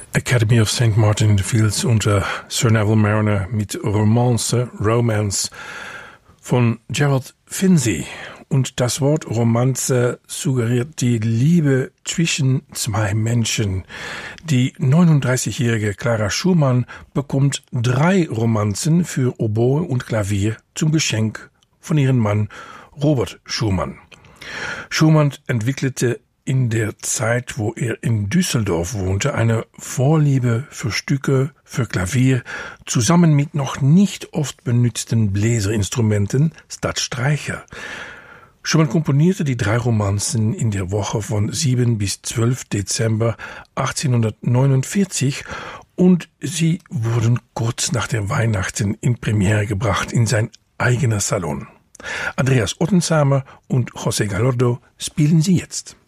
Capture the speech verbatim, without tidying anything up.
Academy of Saint Martin in the Fields unter Sir Neville Mariner mit Romance, Romance von Gerald Finzi. Und das Wort Romanze suggeriert die Liebe zwischen zwei Menschen. Die neununddreißigjährige Clara Schumann bekommt drei Romanzen für Oboe und Klavier zum Geschenk von ihrem Mann Robert Schumann. Schumann entwickelte in der Zeit, wo er in Düsseldorf wohnte, eine Vorliebe für Stücke, für Klavier, zusammen mit noch nicht oft benützten Bläserinstrumenten statt Streicher. Schumann komponierte die drei Romanzen in der Woche von sieben bis zwölf Dezember achtzehnhundertneunundvierzig und sie wurden kurz nach der Weihnachten in Premiere gebracht in sein eigener Salon. Andreas Ottensamer und José Galordo spielen sie jetzt.